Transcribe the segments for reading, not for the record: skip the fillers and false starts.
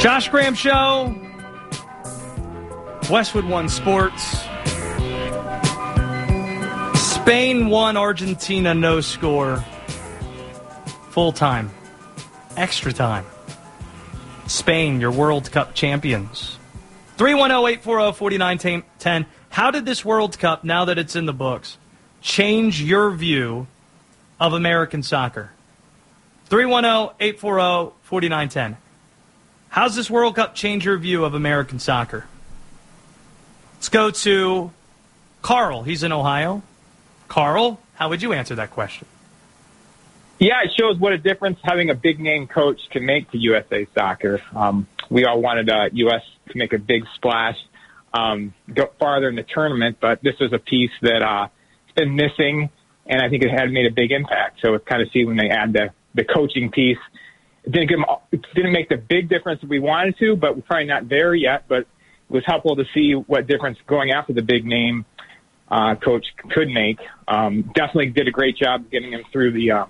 Josh Graham Show, Westwood One Sports. Spain won, Argentina no score. Full time. Extra time. Spain, your World Cup champions. 310-840-4910. How did this World Cup, now that it's in the books, change your view of American soccer? 310-840-4910. How's this World Cup change your view of American soccer? Let's go to Carl. He's in Ohio. Carl, how would you answer that question? Yeah, it shows what a difference having a big-name coach can make to USA Soccer. We all wanted U.S. to make a big splash, go farther in the tournament, but this was a piece that it's been missing, and I think it had made a big impact. So it's kind of see when they add the coaching piece. It didn't make the big difference that we wanted to, but we're probably not there yet. But it was helpful to see what difference going after the big name coach could make. Definitely did a great job getting him through the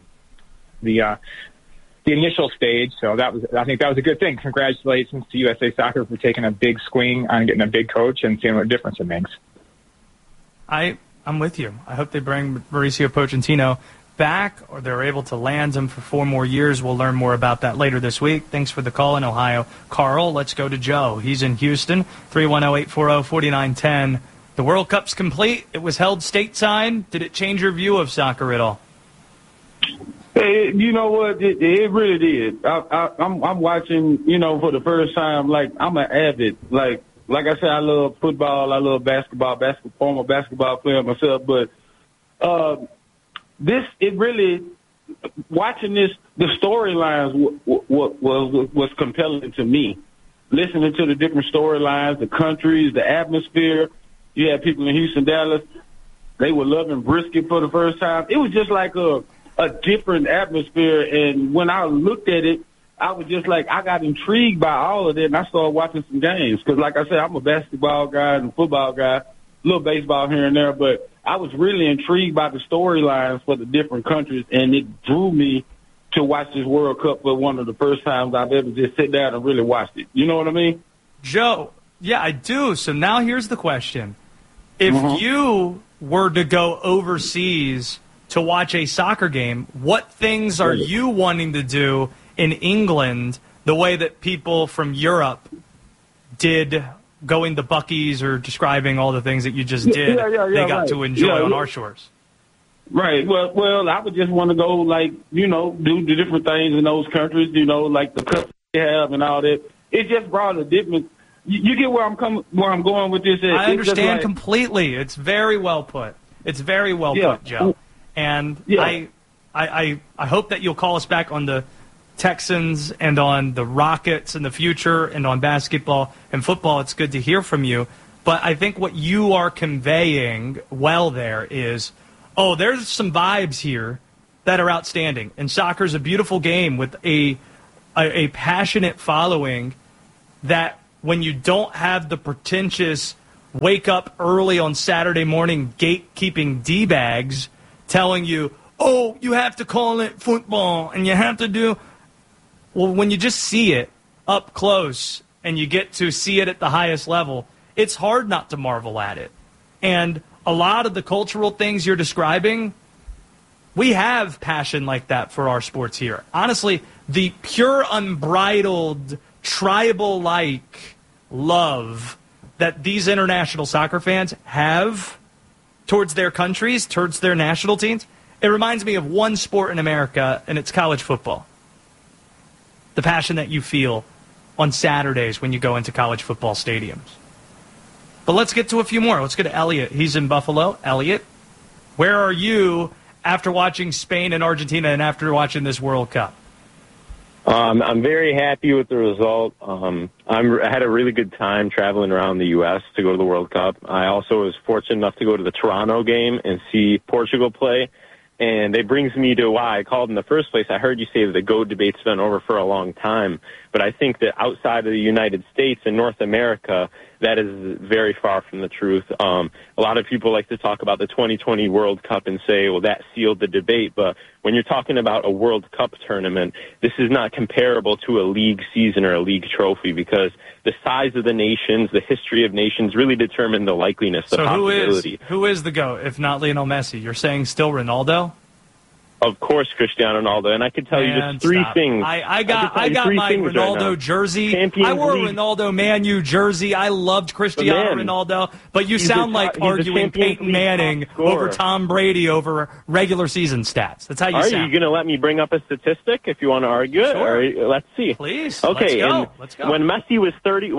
initial stage. So I think that was a good thing. Congratulations to USA Soccer for taking a big swing on getting a big coach and seeing what difference it makes. I'm with you. I hope they bring Mauricio Pochettino back, or they're able to land him for 4 more years. We'll learn more about that later this week. Thanks for the call in Ohio. Carl, let's go to Joe. He's in Houston, 310-840-4910. The World Cup's complete. It was held stateside. Did it change your view of soccer at all? Hey, you know what? It really did. I'm watching, for the first time. Like, I'm an avid, like I said, I love football. I love basketball, former basketball player myself. But watching this, the storylines was compelling to me. Listening to the different storylines, the countries, the atmosphere. You had people in Houston, Dallas. They were loving brisket for the first time. It was just like a different atmosphere. And when I looked at it, I was just like, I got intrigued by all of it, and I started watching some games. Because, like I said, I'm a basketball guy and a football guy, a little baseball here and there. But I was really intrigued by the storylines for the different countries, and it drew me to watch this World Cup for one of the first times I've ever just sit down and really watched it. You know what I mean? Joe, yeah, I do. So now here's the question. If you were to go overseas to watch a soccer game, what things are you wanting to do in England the way that people from Europe did going to Buc-ee's or describing all the things that you just did they got to enjoy on our shores? Right. Well, I would just want to go, do the different things in those countries, like the cups they have and all that. It just brought a different. You get where I'm going with this? I understand completely. It's very well put. It's very well put, Joe. And I hope that you'll call us back on the Texans and on the Rockets in the future and on basketball and football. It's good to hear from you. But I think what you are conveying well there is, there's some vibes here that are outstanding. And soccer's a beautiful game with a passionate following that when you don't have the pretentious wake up early on Saturday morning gatekeeping D-bags telling you, you have to call it football and you have to do. Well, when you just see it up close and you get to see it at the highest level, it's hard not to marvel at it. And a lot of the cultural things you're describing, we have passion like that for our sports here. Honestly, the pure, unbridled, tribal-like love that these international soccer fans have towards their countries, towards their national teams, it reminds me of one sport in America, and it's college football. The passion that you feel on Saturdays when you go into college football stadiums. But let's get to a few more. Let's go to Elliot. He's in Buffalo. Elliot, where are you after watching Spain and Argentina and after watching this World Cup? I'm very happy with the result. I had a really good time traveling around the U.S. to go to the World Cup. I also was fortunate enough to go to the Toronto game and see Portugal play. And it brings me to why I called in the first place. I heard you say that the GOAT debate's been over for a long time. But I think that outside of the United States and North America, that is very far from the truth. A lot of people like to talk about the 2020 World Cup and say, well, that sealed the debate. But when you're talking about a World Cup tournament, this is not comparable to a league season or a league trophy because the size of the nations, the history of nations really determine the likeliness, the possibility. Who is the GOAT if not Lionel Messi? You're saying still Ronaldo? Of course, Cristiano Ronaldo, and I could tell you just three things. I got my Ronaldo jersey. I wore a Ronaldo Man U jersey. I loved Cristiano Ronaldo, but you sound like arguing Peyton Manning over Tom Brady over regular season stats. That's how you sound. Are you going to let me bring up a statistic if you want to argue it? Sure. Or, let's see. Please. Okay. Let's go. When Messi was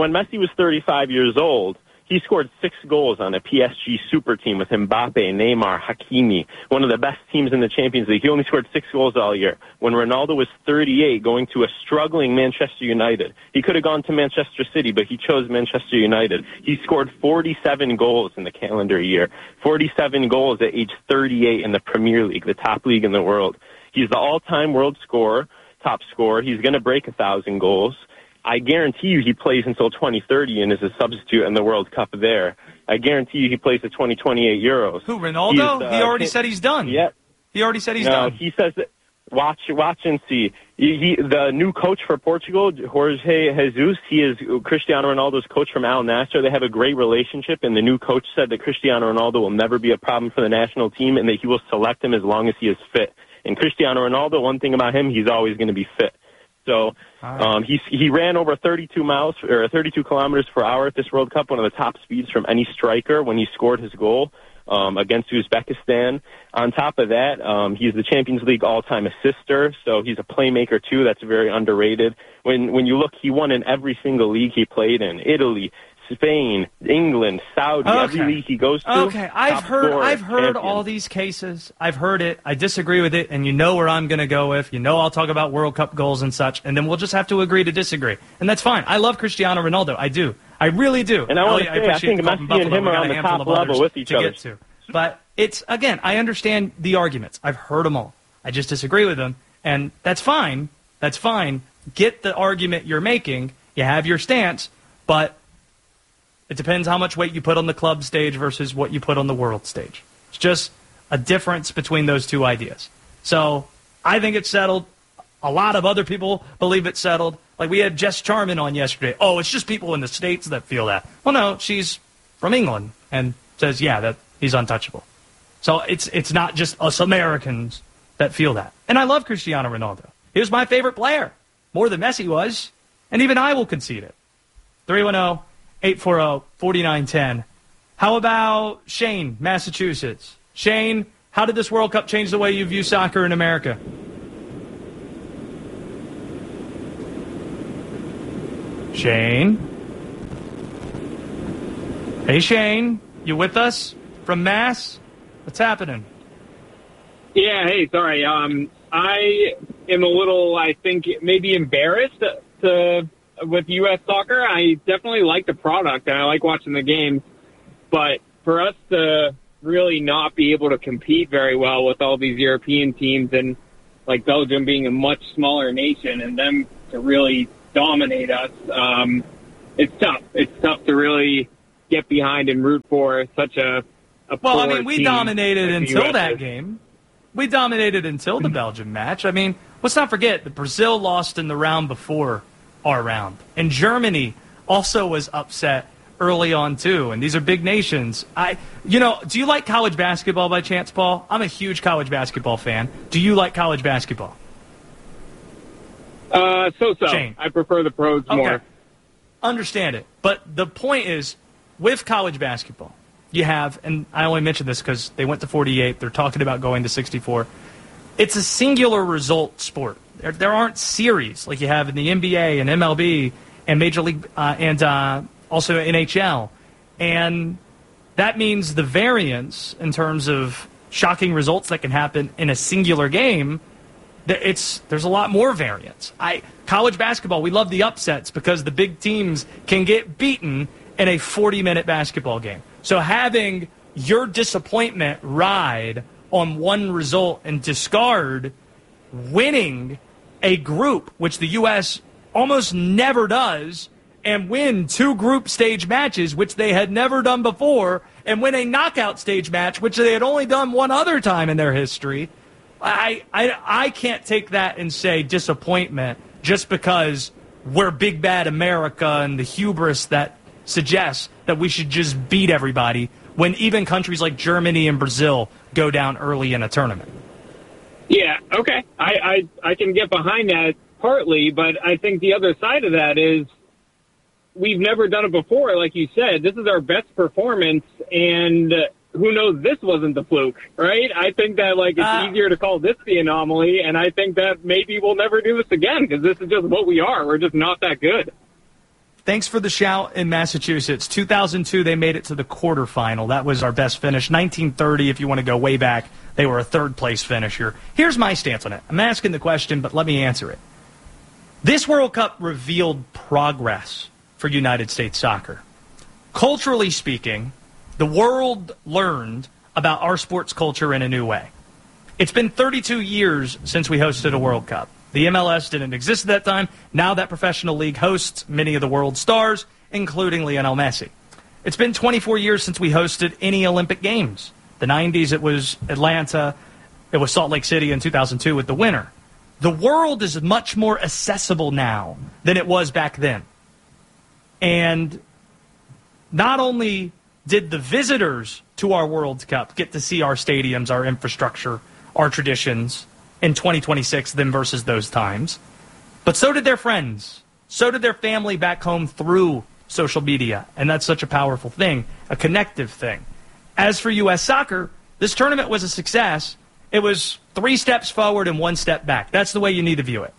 35 years old, he scored 6 goals on a PSG super team with Mbappe, Neymar, Hakimi, one of the best teams in the Champions League. He only scored 6 goals all year. When Ronaldo was 38, going to a struggling Manchester United, he could have gone to Manchester City, but he chose Manchester United. He scored 47 goals in the calendar year, 47 goals at age 38 in the Premier League, the top league in the world. He's the all-time world scorer, top scorer. He's going to break 1,000 goals. I guarantee you he plays until 2030 and is a substitute in the World Cup there. I guarantee you he plays the 2028 Euros. Who, Ronaldo? He already said he's done. Yeah. He already said he's done. No, he says that. Watch and see. The new coach for Portugal, Jorge Jesus, he is Cristiano Ronaldo's coach from Al Nassr. They have a great relationship, and the new coach said that Cristiano Ronaldo will never be a problem for the national team and that he will select him as long as he is fit. And Cristiano Ronaldo, one thing about him, he's always going to be fit. So he ran over 32 kilometers per hour at this World Cup, one of the top speeds from any striker when he scored his goal against Uzbekistan. On top of that, he's the Champions League all-time assister, so he's a playmaker too. That's very underrated. When you look, he won in every single league he played in: Italy, Spain, England, Saudi, every league he goes to. Okay, I've heard all these cases. I've heard it. I disagree with it, and you know where I'm going to go with. You know I'll talk about World Cup goals and such, and then we'll just have to agree to disagree. And that's fine. I love Cristiano Ronaldo. I do. I really do. And I think Messi and him are on the top level with each other. But it's, again, I understand the arguments. I've heard them all. I just disagree with them, and that's fine. That's fine. Get the argument you're making. You have your stance, but it depends how much weight you put on the club stage versus what you put on the world stage. It's just a difference between those two ideas. So I think it's settled. A lot of other people believe it's settled. Like we had Jess Charman on yesterday. Oh, it's just people in the States that feel that. Well, no, she's from England and says, yeah, that he's untouchable. So it's not just us Americans that feel that. And I love Cristiano Ronaldo. He was my favorite player, more than Messi was. And even I will concede it. 310-840-4910. How about Shane, Massachusetts? Shane, how did this World Cup change the way you view soccer in America? Shane? Hey, Shane, you with us from Mass? What's happening? Yeah, hey, sorry. I am a little, I think, maybe embarrassed with U.S. soccer. I definitely like the product, and I like watching the games. But for us to really not be able to compete very well with all these European teams and, like, Belgium being a much smaller nation and them to really dominate us, it's tough. It's tough to really get behind and root for such a well, I mean, we dominated until that game. We dominated until the Belgium match. I mean, let's not forget that Brazil lost in the round before our round. And Germany also was upset early on, too. And these are big nations. Do you like college basketball by chance, Paul? I'm a huge college basketball fan. Do you like college basketball? So-so. Shane. I prefer the pros more. Understand it. But the point is, with college basketball, you have, and I only mention this because they went to 48. They're talking about going to 64. It's a singular result sport. There aren't series like you have in the NBA and MLB and Major League and also NHL. And that means the variance in terms of shocking results that can happen in a singular game, there's a lot more variance. College basketball, we love the upsets because the big teams can get beaten in a 40-minute basketball game. So having your disappointment ride on one result and discard winning a group, which the U.S. almost never does, and win 2 group stage matches, which they had never done before, and win a knockout stage match, which they had only done one other time in their history, I can't take that and say disappointment just because we're big bad America and the hubris that suggests that we should just beat everybody when even countries like Germany and Brazil go down early in a tournament. Yeah, okay. I can get behind that partly, but I think the other side of that is we've never done it before. Like you said, this is our best performance, and who knows this wasn't the fluke, right? I think that it's easier to call this the anomaly, and I think that maybe we'll never do this again because this is just what we are. We're just not that good. Thanks for the shout in Massachusetts. 2002, they made it to the quarterfinal. That was our best finish. 1930, if you want to go way back, they were a third-place finisher. Here's my stance on it. I'm asking the question, but let me answer it. This World Cup revealed progress for United States soccer. Culturally speaking, the world learned about our sports culture in a new way. It's been 32 years since we hosted a World Cup. The MLS didn't exist at that time. Now that professional league hosts many of the world's stars, including Lionel Messi. It's been 24 years since we hosted any Olympic Games. The 90s, it was Atlanta. It was Salt Lake City in 2002 with the winner. The world is much more accessible now than it was back then. And not only did the visitors to our World Cup get to see our stadiums, our infrastructure, our traditions in 2026 than versus those times, but so did their friends. So did their family back home through social media. And that's such a powerful thing, a connective thing. As for U.S. soccer, this tournament was a success. It was 3 steps forward and 1 step back. That's the way you need to view it.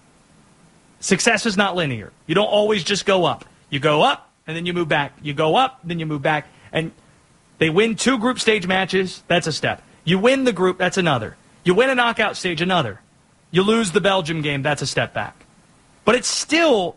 Success is not linear. You don't always just go up. You go up, and then you move back. You go up, then you move back. And they win 2 group stage matches. That's a step. You win the group. That's another. You win a knockout stage. Another. You lose the Belgium game. That's a step back. But it's still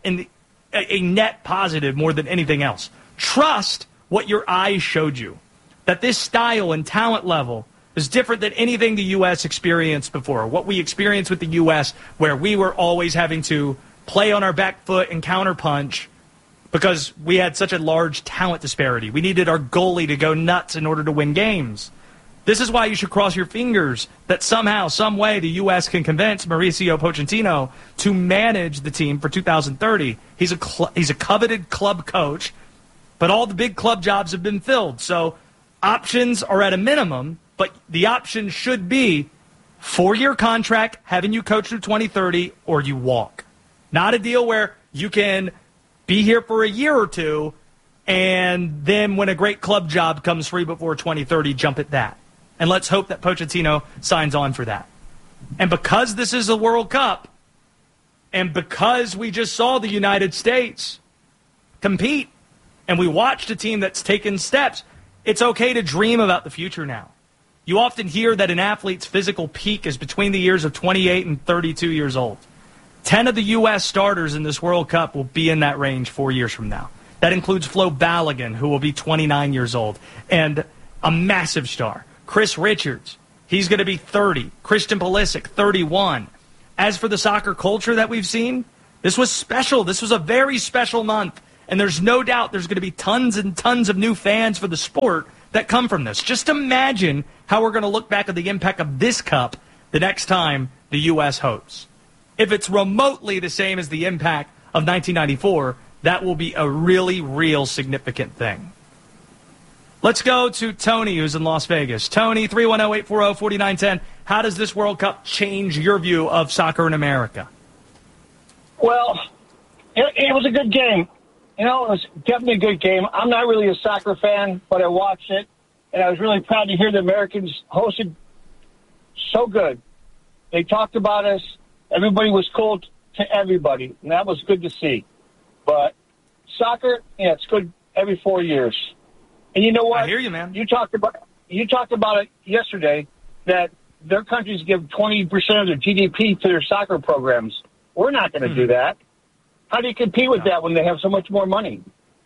a net positive more than anything else. Trust what your eyes showed you. That this style and talent level is different than anything the U.S. experienced before. What we experienced with the U.S., where we were always having to play on our back foot and counterpunch because we had such a large talent disparity. We needed our goalie to go nuts in order to win games. This is why you should cross your fingers that somehow, some way, the U.S. can convince Mauricio Pochettino to manage the team for 2030. He's a coveted club coach, but all the big club jobs have been filled. So options are at a minimum, but the option should be 4-year contract, having you coach through 2030, or you walk. Not a deal where you can be here for a year or two, and then when a great club job comes free before 2030, jump at that. And let's hope that Pochettino signs on for that. And because this is a World Cup, and because we just saw the United States compete, and we watched a team that's taken steps, it's okay to dream about the future now. You often hear that an athlete's physical peak is between the years of 28 and 32 years old. 10 of the U.S. starters in this World Cup will be in that range 4 years from now. That includes Flo Balogun, who will be 29 years old, and a massive star. Chris Richards, he's going to be 30. Christian Pulisic, 31. As for the soccer culture that we've seen, this was special. This was a very special month. And there's no doubt there's going to be tons and tons of new fans for the sport that come from this. Just imagine how we're going to look back at the impact of this cup the next time the U.S. hosts. If it's remotely the same as the impact of 1994, that will be a really, real significant thing. Let's go to Tony, who's in Las Vegas. Tony, 310-840-4910. How does this World Cup change your view of soccer in America? Well, it was a good game. You know, it was definitely a good game. I'm not really a soccer fan, but I watched it, and I was really proud to hear the Americans hosted so good. They talked about us. Everybody was cool to everybody, and that was good to see. But soccer, yeah, it's good every 4 years. And you know what? I hear you, man. You talked about it yesterday that their countries give 20% of their GDP to their soccer programs. We're not going to do that. How do you compete with that when they have so much more money?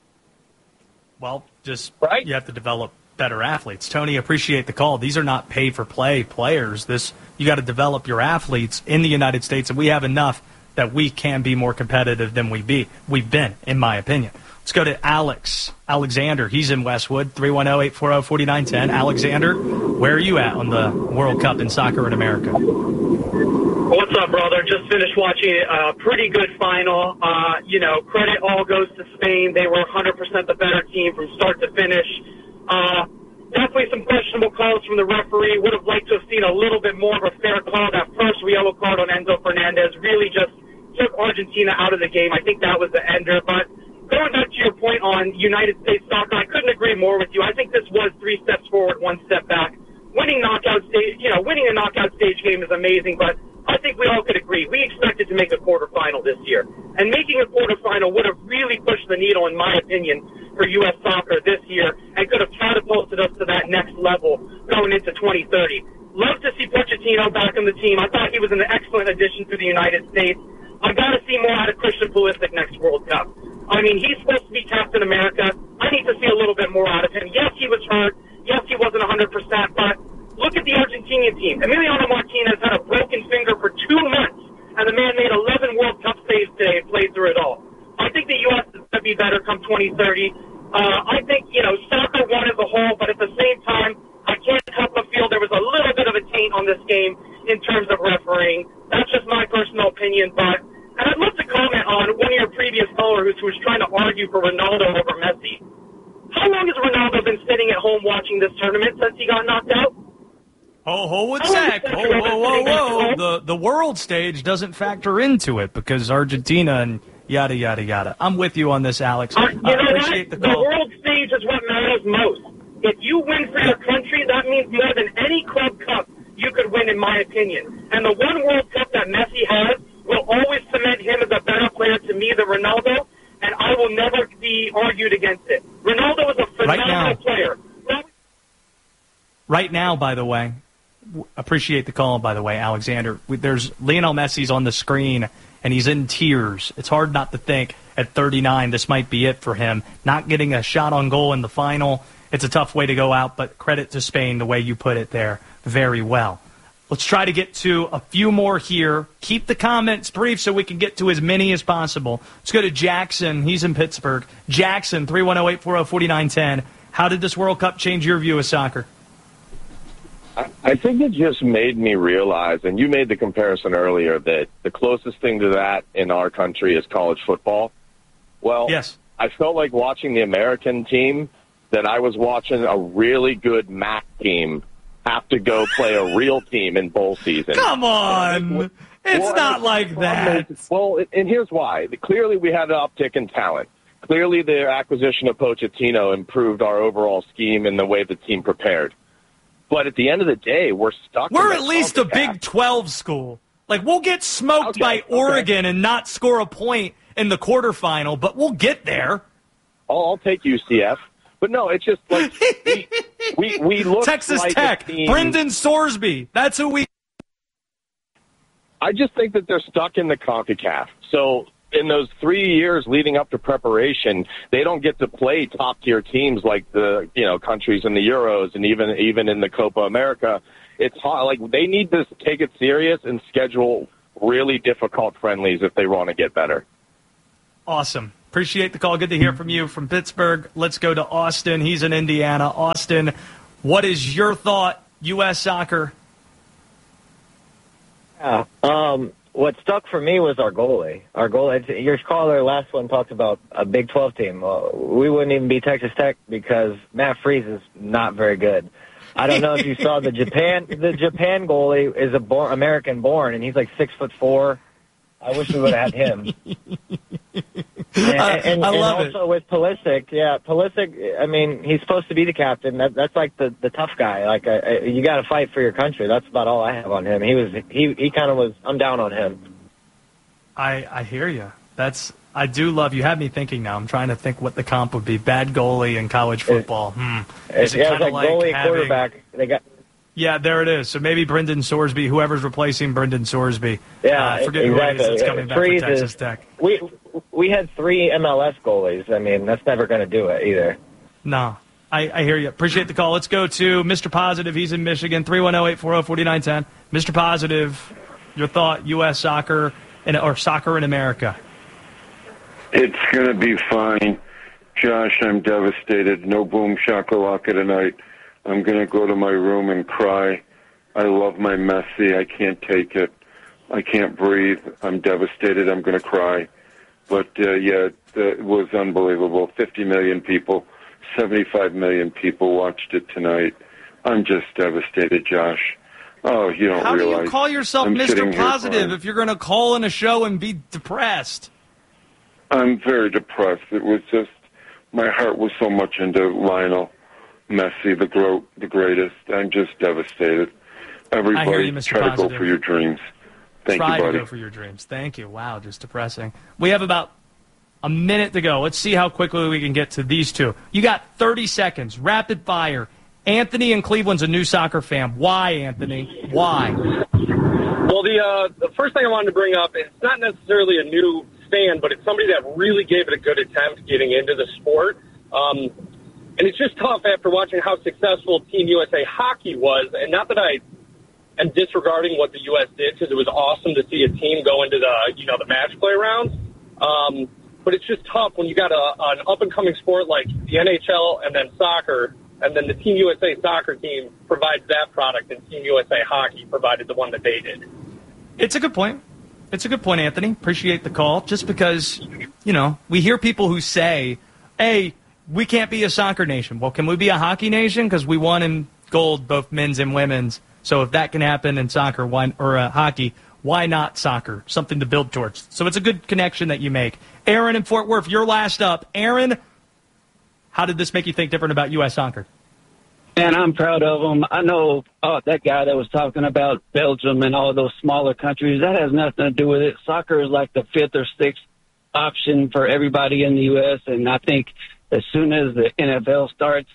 Well, just right? You have to develop better athletes. Tony, appreciate the call. These are not pay-for-play players. You got to develop your athletes in the United States, and we have enough that we can be more competitive than we've been, in my opinion. Let's go to Alexander. He's in Westwood, 310-840-4910. Alexander, where are you at on the World Cup in soccer in America? What's up, brother? Just finished watching a pretty good final. Credit all goes to Spain. They were 100% the better team from start to finish. Definitely some questionable calls from the referee. Would have liked to have seen a little bit more of a fair call. That first yellow card on Enzo Fernandez really just took Argentina out of the game. I think that was the ender. But going back to your point on United States soccer, I couldn't agree more with you. I think this was 3 steps forward, 1 step back. Winning a knockout stage game is amazing, but I think we all could agree. We expected to make a quarterfinal this year. And making a quarterfinal would have really pushed the needle, in my opinion, for U.S. soccer this year and could have catapulted us to that next level going into 2030. Love to see Pochettino back on the team. I thought he was an excellent addition to the United States. I've got to see more out of Christian Pulisic next World Cup. I mean, he's supposed to be Captain America. I need to see a little bit more out of him. Yes, he was hurt. Yes, he wasn't 100%, but look at the Argentinian team. Emiliano Martinez had a broken finger for 2 months, and the man made 11 World Cup saves today and played through it all. I think the U.S. is going to be better come 2030. I think, soccer won as a whole, but at the same time, I can't help but feel there was a little bit of a taint on this game in terms of refereeing. That's just my personal opinion, and I'd love to comment on one of your previous callers who was trying to argue for Ronaldo over Messi. How long has Ronaldo been sitting at home watching this tournament since he got knocked out? Whoa, Zach. Whoa. The world stage doesn't factor into it because Argentina and yada, yada, yada. I'm with you on this, Alex. I appreciate the call. The world stage is what matters most. If you win for your country, that means more than any club cup you could win, in my opinion. And the one World Cup that Messi has will always cement him as a better player to me than Ronaldo, and I will never be argued against it. Ronaldo is a phenomenal player. Right now, by the way, appreciate the call, by the way, Alexander. There's Lionel Messi's on the screen, and he's in tears. It's hard not to think at 39 this might be it for him. Not getting a shot on goal in the final, it's a tough way to go out, but credit to Spain, the way you put it there, very well. Let's try to get to a few more here. Keep the comments brief so we can get to as many as possible. Let's go to Jackson. He's in Pittsburgh. Jackson, 310-840-4910. How did this World Cup change your view of soccer? I think it just made me realize, and you made the comparison earlier, that the closest thing to that in our country is college football. Well, yes. I felt like watching the American team that I was watching a really good MAC team have to go play a real team in bowl season. Come on. It's not like that. And here's why. Clearly we had an uptick in talent. Clearly the acquisition of Pochettino improved our overall scheme and the way the team prepared. But at the end of the day, we're stuck. We're at least a Big 12 school. Like, we'll get smoked by Oregon and not score a point in the quarterfinal, but we'll get there. I'll take UCF. But no, it's just like we look Texas like Tech, Brendan Sorsby. That's who we. I just think that they're stuck in the CONCACAF. So in those 3 years leading up to preparation, they don't get to play top-tier teams like the countries in the Euros and even in the Copa America. It's hard. Like, they need to take it serious and schedule really difficult friendlies if they want to get better. Awesome. Appreciate the call. Good to hear from you from Pittsburgh. Let's go to Austin. He's in Indiana. Austin, what is your thought, U.S. soccer? Yeah. What stuck for me was our goalie. Your caller last one talked about a Big 12 team. We wouldn't even be Texas Tech because Matt Freese is not very good. I don't know if you saw the Japan goalie is American born, and he's like 6'4". I wish we would have had him. And I love also it. With Pulisic, Pulisic, I mean, he's supposed to be the captain. That's like the tough guy. Like, you got to fight for your country. That's about all I have on him. He kind of was, I'm down on him. I hear you. I do love, you have me thinking now. I'm trying to think what the comp would be. Bad goalie in college football. Is it kind of like goalie, quarterback. Yeah, there it is. So maybe Brendan Sorsby, whoever's replacing Brendan Sorsby. Yeah, forget exactly. who it is that's coming back for Texas Tech. We had 3 MLS goalies. I mean, that's never going to do it either. No, I hear you. Appreciate the call. Let's go to Mr. Positive. He's in Michigan, 310-840-4910. Mr. Positive, your thought, U.S. soccer, or soccer in America? It's going to be fine. Josh, I'm devastated. No boom shakalaka tonight. I'm going to go to my room and cry. I love my Messi. I can't take it. I can't breathe. I'm devastated. I'm going to cry. But, it was unbelievable. 50 million people, 75 million people watched it tonight. I'm just devastated, Josh. Oh, you don't realize. How do you call yourself Mr. Positive if you're going to call in a show and be depressed? I'm very depressed. It was just, my heart was so much into Lionel Messi, the greatest. I'm just devastated. Everybody, try to go for your dreams. Thank you, buddy. Try to go for your dreams. Thank you. Wow, just depressing. We have about a minute to go. Let's see how quickly we can get to these two. You got 30 seconds. Rapid fire. Anthony in Cleveland's a new soccer fan. Why, Anthony? Why? Well, the first thing I wanted to bring up, it's not necessarily a new fan, but it's somebody that really gave it a good attempt getting into the sport. And it's just tough after watching how successful Team USA hockey was. And not that I am disregarding what the U.S. did, because it was awesome to see a team go into the match play rounds. But it's just tough when you got an up-and-coming sport like the NHL and then soccer, and then the Team USA soccer team provides that product, and Team USA hockey provided the one that they did. It's a good point. It's a good point, Anthony. Appreciate the call. Just because, we hear people who say, hey, we can't be a soccer nation. Well, can we be a hockey nation? Because we won in gold, both men's and women's. So if that can happen in soccer hockey, why not soccer? Something to build towards. So it's a good connection that you make. Aaron in Fort Worth, you're last up. Aaron, how did this make you think different about U.S. soccer? Man, I'm proud of them. I know that guy that was talking about Belgium and all those smaller countries, that has nothing to do with it. Soccer is like the fifth or sixth option for everybody in the U.S., and I think as soon as the NFL starts,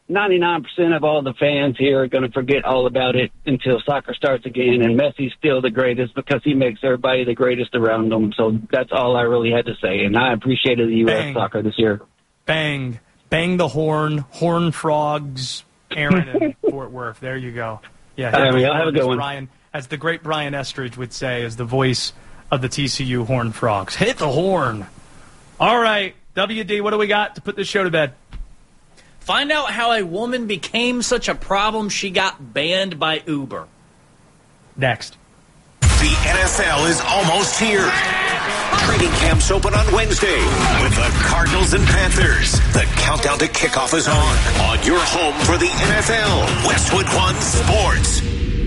99% of all the fans here are going to forget all about it until soccer starts again, and Messi's still the greatest because he makes everybody the greatest around them. So that's all I really had to say, and I appreciated the U.S. soccer this year. Bang. Bang the horn. Horn frogs. Aaron in Fort Worth. There you go. Yeah, have a good one. Brian, as the great Brian Estridge would say, as the voice of the TCU Horned Frogs. Hit the horn. All right, WD, what do we got to put this show to bed? Find out how a woman became such a problem she got banned by Uber. Next. The NFL is almost here. Training camps open on Wednesday with the Cardinals and Panthers. The countdown to kickoff is on your home for the NFL, Westwood One Sports.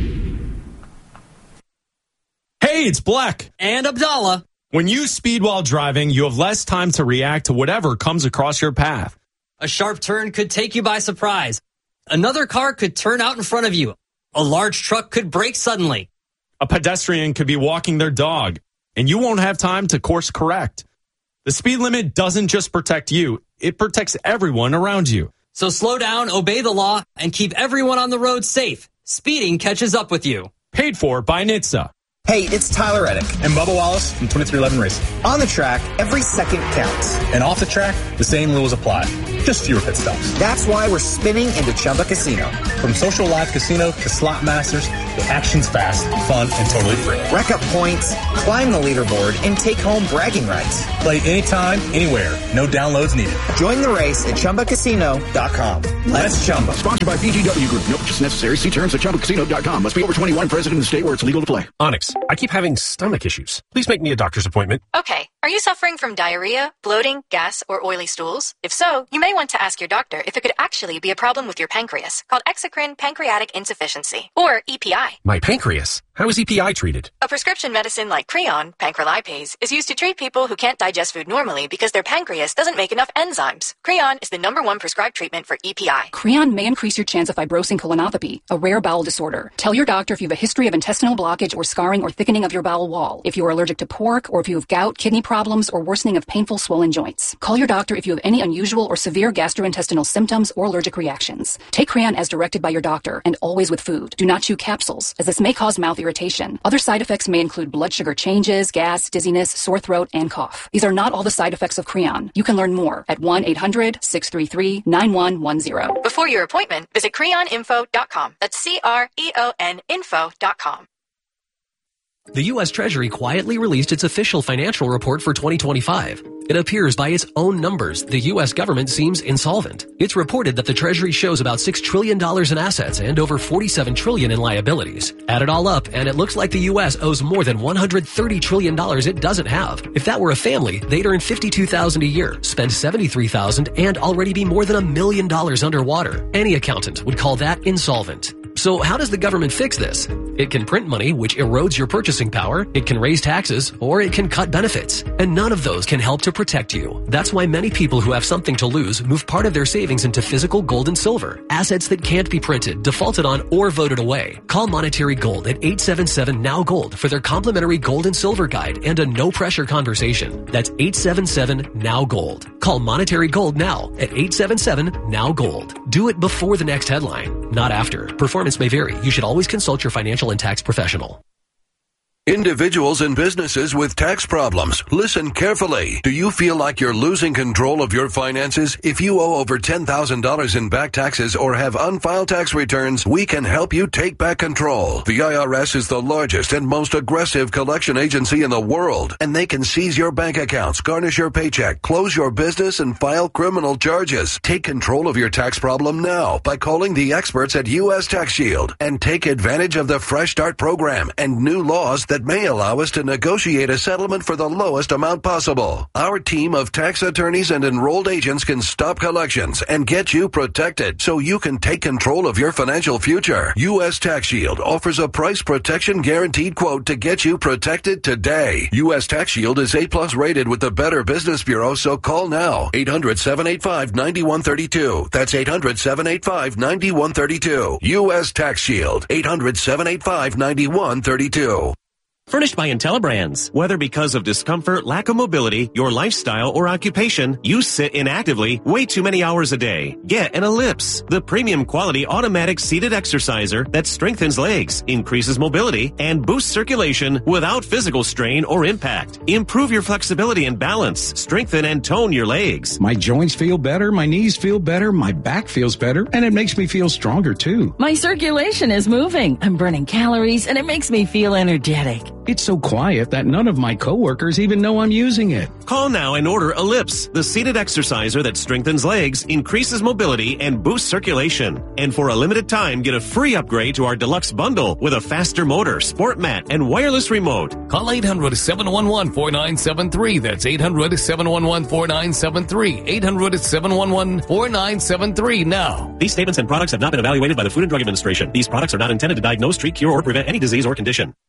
Hey, it's Black. And Abdallah. When you speed while driving, you have less time to react to whatever comes across your path. A sharp turn could take you by surprise. Another car could turn out in front of you. A large truck could brake suddenly. A pedestrian could be walking their dog, and you won't have time to course correct. The speed limit doesn't just protect you, it protects everyone around you. So slow down, obey the law, and keep everyone on the road safe. Speeding catches up with you. Paid for by NHTSA. Hey, it's Tyler Reddick and Bubba Wallace from 2311 Racing. On the track, every second counts. And off the track, the same rules apply. Just fewer pit stops. That's why we're spinning into Chumba Casino. From social live casino to slot masters, the action's fast, fun, and totally free. Rack up points, climb the leaderboard, and take home bragging rights. Play anytime, anywhere. No downloads needed. Join the race at ChumbaCasino.com. Let's Chumba. Sponsored by PGW Group. No purchase necessary. See terms at ChumbaCasino.com. Must be over 21, present in the state where it's legal to play. Onyx, I keep having stomach issues. Please make me a doctor's appointment. Okay. Are you suffering from diarrhea, bloating, gas, or oily stools? If so, you may want to ask your doctor if it could actually be a problem with your pancreas, called exocrine pancreatic insufficiency, or EPI. My pancreas? How is EPI treated? A prescription medicine like Creon, pancrelipase, is used to treat people who can't digest food normally because their pancreas doesn't make enough enzymes. Creon is the #1 prescribed treatment for EPI. Creon may increase your chance of fibrosing colonopathy, a rare bowel disorder. Tell your doctor if you have a history of intestinal blockage or scarring or thickening of your bowel wall, if you are allergic to pork, or if you have gout, kidney problems, or worsening of painful swollen joints. Call your doctor if you have any unusual or severe gastrointestinal symptoms or allergic reactions. Take Creon as directed by your doctor, and always with food. Do not chew capsules, as this may cause mouth irritation. Other side effects may include blood sugar changes, gas, dizziness, sore throat, and cough. These are not all the side effects of Creon. You can learn more at 1-800-633-9110. Before your appointment, visit creoninfo.com. That's CREON info.com. The U.S. Treasury quietly released its official financial report for 2025. It appears by its own numbers, the U.S. government seems insolvent. It's reported that the Treasury shows about $6 trillion in assets and over $47 trillion in liabilities. Add it all up, and it looks like the U.S. owes more than $130 trillion it doesn't have. If that were a family, they'd earn $52,000 a year, spend $73,000, and already be more than $1 million underwater. Any accountant would call that insolvent. So how does the government fix this? It can print money, which erodes your purchasing power. It can raise taxes, or it can cut benefits. And none of those can help to protect you. That's why many people who have something to lose move part of their savings into physical gold and silver, assets that can't be printed, defaulted on, or voted away. Call Monetary Gold at 877-NOW-GOLD for their complimentary gold and silver guide and a no-pressure conversation. That's 877-NOW-GOLD. Call Monetary Gold now at 877-NOW-GOLD. Do it before the next headline, not after. Performance may vary. You should always consult your financial and tax professional. Individuals and businesses with tax problems, listen carefully. Do you feel like you're losing control of your finances? If you owe over $10,000 in back taxes or have unfiled tax returns, we can help you take back control. The IRS is the largest and most aggressive collection agency in the world, and they can seize your bank accounts, garnish your paycheck, close your business, and file criminal charges. Take control of your tax problem now by calling the experts at U.S. Tax Shield and take advantage of the Fresh Start program and new laws that may allow us to negotiate a settlement for the lowest amount possible. Our team of tax attorneys and enrolled agents can stop collections and get you protected so you can take control of your financial future. U.S. Tax Shield offers a price protection guaranteed quote to get you protected today. U.S. Tax Shield is A+ rated with the Better Business Bureau, so call now. 800-785-9132. That's 800-785-9132. U.S. Tax Shield. 800-785-9132. Furnished by IntelliBrands. Whether because of discomfort, lack of mobility, your lifestyle, or occupation, you sit inactively way too many hours a day. Get an Ellipse, the premium quality automatic seated exerciser that strengthens legs, increases mobility, and boosts circulation without physical strain or impact. Improve your flexibility and balance, strengthen and tone your legs. My joints feel better, my knees feel better, my back feels better, and it makes me feel stronger too. My circulation is moving. I'm burning calories, and it makes me feel energetic. It's so quiet that none of my coworkers even know I'm using it. Call now and order Ellipse, the seated exerciser that strengthens legs, increases mobility, and boosts circulation. And for a limited time, get a free upgrade to our deluxe bundle with a faster motor, sport mat, and wireless remote. Call 800-711-4973. That's 800-711-4973. 800-711-4973 now. These statements and products have not been evaluated by the Food and Drug Administration. These products are not intended to diagnose, treat, cure, or prevent any disease or condition.